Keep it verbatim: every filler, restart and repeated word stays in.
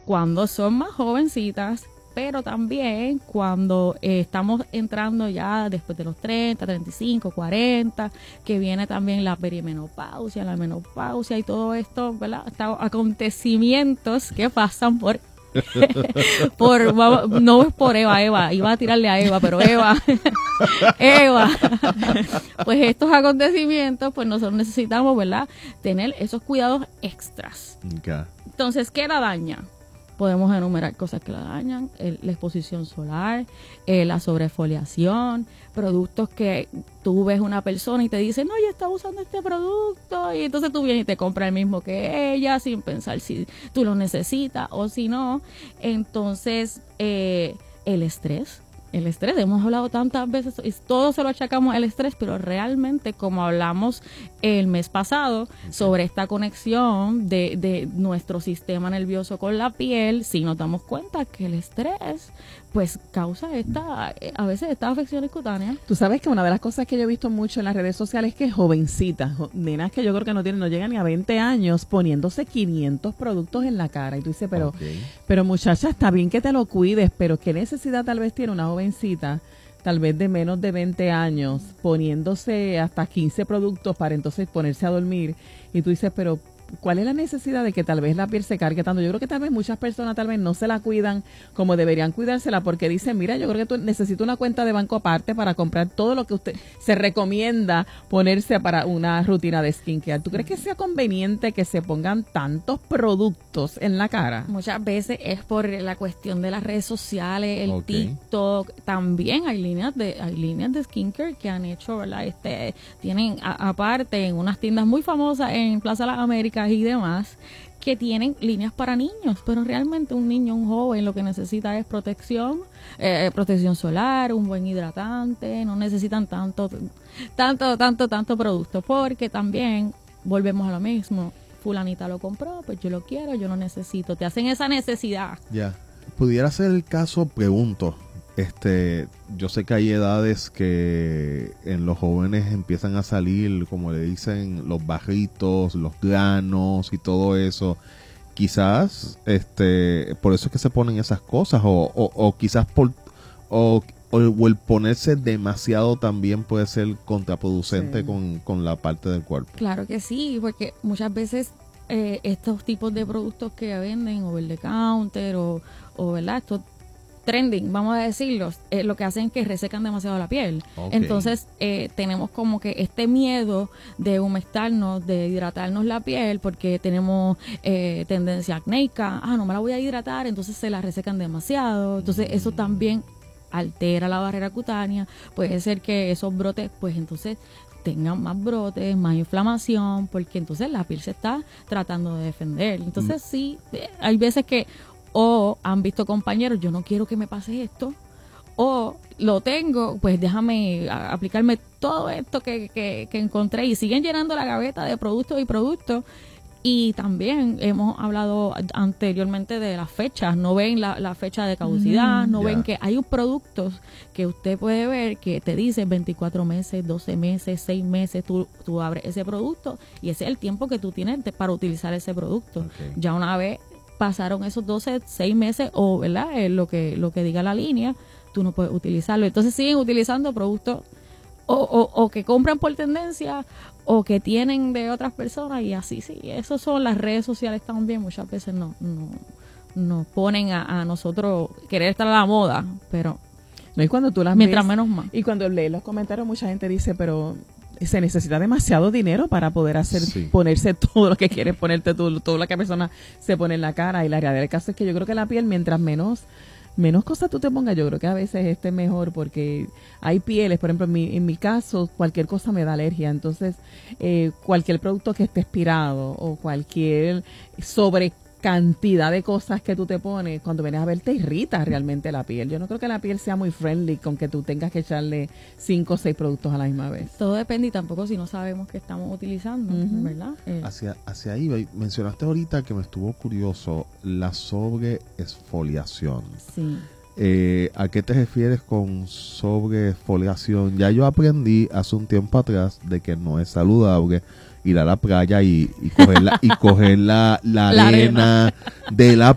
cuando son más jovencitas, pero también cuando eh, estamos entrando ya después de los treinta, treinta y cinco, cuarenta, que viene también la perimenopausia, la menopausia y todo esto, ¿verdad? Estos acontecimientos que pasan por por no es por Eva, Eva, iba a tirarle a Eva, pero Eva, Eva, pues estos acontecimientos, pues nosotros necesitamos, ¿verdad?, tener esos cuidados extras. Okay. Entonces, ¿qué la daña? Podemos enumerar cosas que la dañan, el, la exposición solar, eh, la sobrefoliación, productos que tú ves una persona y te dice, no, ella está usando este producto, y entonces tú vienes y te compras el mismo que ella sin pensar si tú lo necesitas o si no. Entonces, eh, el estrés. El estrés, hemos hablado tantas veces, y todo se lo achacamos al estrés, pero realmente, como hablamos el mes pasado, okay, sobre esta conexión de, de nuestro sistema nervioso con la piel, sí nos damos cuenta que el estrés, pues, causa esta, a veces estas afecciones cutáneas. Tú sabes que una de las cosas que yo he visto mucho en las redes sociales es que jovencitas, jo- nenas que yo creo que no tienen, no llegan ni a veinte años, poniéndose quinientos productos en la cara. Y tú dices, pero, Okay. pero muchacha, está bien que te lo cuides, pero ¿qué necesidad tal vez tiene una jovencita, tal vez de menos de veinte años, poniéndose hasta quince productos para entonces ponerse a dormir? Y tú dices, pero ¿cuál es la necesidad de que tal vez la piel se cargue tanto? Yo creo que tal vez muchas personas tal vez no se la cuidan como deberían cuidársela, porque dicen, mira, yo creo que tú necesitas una cuenta de banco aparte para comprar todo lo que usted se recomienda ponerse para una rutina de skincare. ¿Tú crees que sea conveniente que se pongan tantos productos en la cara? Muchas veces es por la cuestión de las redes sociales, el Okay. TikTok. También hay líneas de hay líneas de skincare que han hecho, ¿verdad? Este, tienen a- aparte en unas tiendas muy famosas en Plaza Las Américas y demás, que tienen líneas para niños, pero realmente un niño, un joven, lo que necesita es protección, eh, protección solar, un buen hidratante, no necesitan tanto, tanto, tanto, tanto producto, porque también volvemos a lo mismo. Fulanita lo compró, pues yo lo quiero, yo lo necesito. Te hacen esa necesidad. Ya. Pudiera ser el caso, pregunto, este, yo sé que hay edades que en los jóvenes empiezan a salir, como le dicen, los barritos, los granos y todo eso. Quizás, este, por eso es que se ponen esas cosas, o, o, o quizás por, o, o, o el ponerse demasiado también puede ser contraproducente Sí. con, con la parte del cuerpo. Claro que sí, porque muchas veces eh, estos tipos de productos que venden, over the counter, o, o ¿verdad? Estos trending, vamos a decirlo, eh, lo que hacen es que resecan demasiado la piel. Ok. Entonces, eh, tenemos como que este miedo de humectarnos, de hidratarnos la piel, porque tenemos eh, tendencia acnéica. Ah, no me la voy a hidratar, entonces se la resecan demasiado. Entonces, eso también altera la barrera cutánea. Puede ser que esos brotes, pues entonces tengan más brotes, más inflamación, porque entonces la piel se está tratando de defender. Entonces, sí, eh, hay veces que o han visto compañeros, yo no quiero que me pase esto, o lo tengo, pues déjame a- aplicarme todo esto que, que, que encontré, y siguen llenando la gaveta de productos y productos. Y también hemos hablado anteriormente de las fechas, no ven la, la fecha de caducidad, Mm, no ya. ven que hay productos que usted puede ver que te dice veinticuatro meses, doce meses, seis meses, tú, tú abres ese producto y ese es el tiempo que tú tienes de- para utilizar ese producto. Ok. Ya una vez pasaron esos doce, seis meses, o ¿verdad? Eh, lo que lo que diga la línea, tú no puedes utilizarlo. Entonces siguen utilizando productos o, o, o que compran por tendencia o que tienen de otras personas, y así, sí. Eso son las redes sociales también, muchas veces no, no nos ponen a, a nosotros querer estar a la moda, pero No, y cuando tú las mientras ves, menos más. y cuando lees los comentarios, mucha gente dice, pero se necesita demasiado dinero para poder hacer, Sí. ponerse todo lo que quieres ponerte, todo, todo lo que la persona se pone en la cara. Y la realidad del caso es que yo creo que la piel, mientras menos menos cosas tú te pongas, yo creo que a veces este es mejor, porque hay pieles, por ejemplo, en mi, en mi caso, cualquier cosa me da alergia. Entonces, eh, cualquier producto que esté expirado o cualquier sobre cantidad de cosas que tú te pones, cuando vienes a ver, te irrita realmente la piel. Yo no creo que la piel sea muy friendly con que tú tengas que echarle cinco o seis productos a la misma vez. Todo depende, y tampoco si no sabemos qué estamos utilizando, Ujú. ¿verdad? Eh, Hacia, hacia ahí, ve- mencionaste ahorita que me estuvo curioso la sobreexfoliación. sí. Eh, ¿A qué te refieres con sobreexfoliación? Ya yo aprendí hace un tiempo atrás de que no es saludable ir a la playa y, y coger la, y coger la, la La arena de la